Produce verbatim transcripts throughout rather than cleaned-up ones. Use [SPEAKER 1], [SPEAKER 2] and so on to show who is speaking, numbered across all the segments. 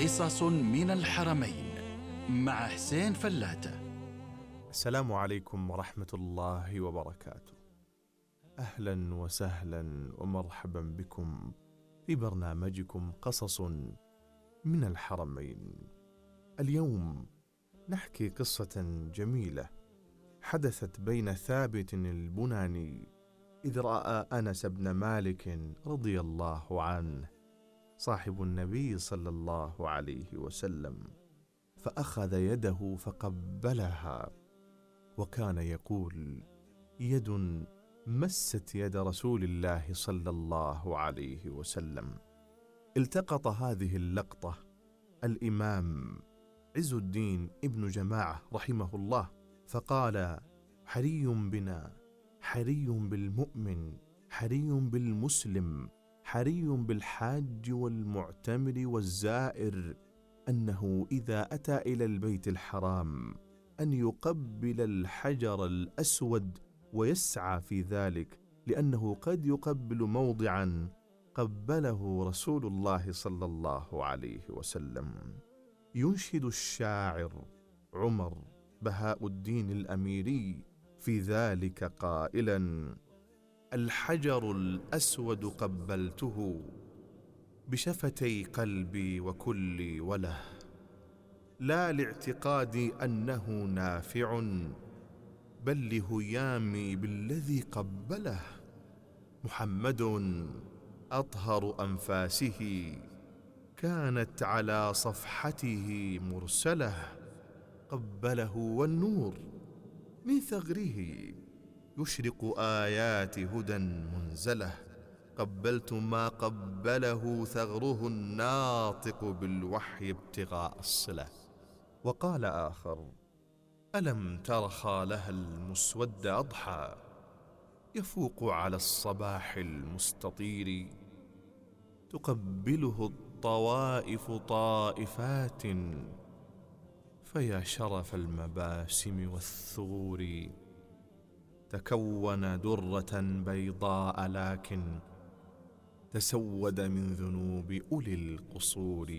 [SPEAKER 1] قصص من الحرمين مع حسين فلاتة.
[SPEAKER 2] السلام عليكم ورحمة الله وبركاته. أهلا وسهلا ومرحبا بكم في برنامجكم قصص من الحرمين. اليوم نحكي قصة جميلة حدثت بين ثابت البناني إذ رأى أنس بن مالك رضي الله عنه صاحب النبي صلى الله عليه وسلم، فأخذ يده فقبلها، وكان يقول: يد مست يد رسول الله صلى الله عليه وسلم. التقط هذه اللقطة الإمام عز الدين ابن جماعة رحمه الله فقال: حري بنا، حري بالمؤمن، حري بالمسلم، حري بالحاج والمعتمر والزائر أنه إذا أتى إلى البيت الحرام أن يقبل الحجر الأسود ويسعى في ذلك، لأنه قد يقبل موضعا قبله رسول الله صلى الله عليه وسلم. ينشد الشاعر عمر بهاء الدين الأميري في ذلك قائلا: الحجر الأسود قبلته بشفتي قلبي وكلي وله، لا لاعتقادي أنه نافع، بل لهيامي بالذي قبله. محمد أطهر أنفاسه كانت على صفحته مرسلة، قبله والنور من ثغره يشرق آيات هدى منزلة، قبلت ما قبله ثغره الناطق بالوحي ابتغاء الصلة. وقال آخر: ألم تر خالها المسود أضحى يفوق على الصباح المستطير، تقبله الطوائف طائفات، فيا شرف المباسم والثغور. تكون درة بيضاء لكن تسود من ذنوب أولي القصور،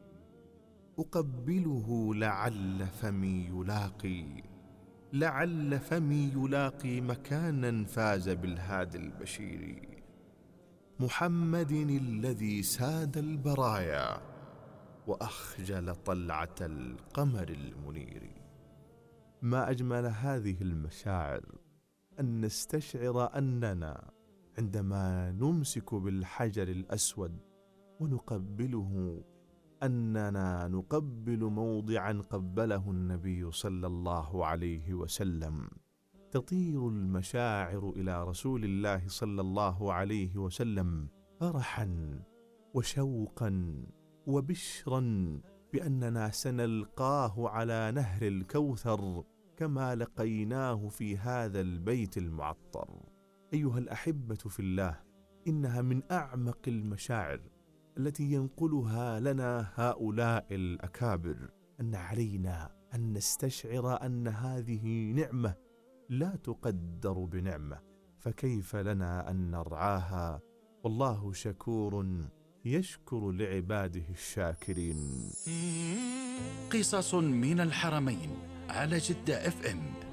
[SPEAKER 2] أقبله لعل فمي يلاقي، لعل فمي يلاقي مكانا فاز بالهادي البشير. محمد الذي ساد البرايا وأخجل طلعة القمر المنير. ما أجمل هذه المشاعر، أن نستشعر أننا عندما نمسك بالحجر الأسود ونقبله أننا نقبل موضعا قبله النبي صلى الله عليه وسلم. تطير المشاعر إلى رسول الله صلى الله عليه وسلم فرحا وشوقا وبشرا بأننا سنلقاه على نهر الكوثر كما لقيناه في هذا البيت المعطر. أيها الأحبة في الله، إنها من أعمق المشاعر التي ينقلها لنا هؤلاء الأكابر، أن علينا أن نستشعر أن هذه نعمة لا تقدر بنعمة، فكيف لنا أن نرعاها؟ والله شكور يشكر لعباده الشاكرين.
[SPEAKER 1] قصص من الحرمين على جدة اف ام.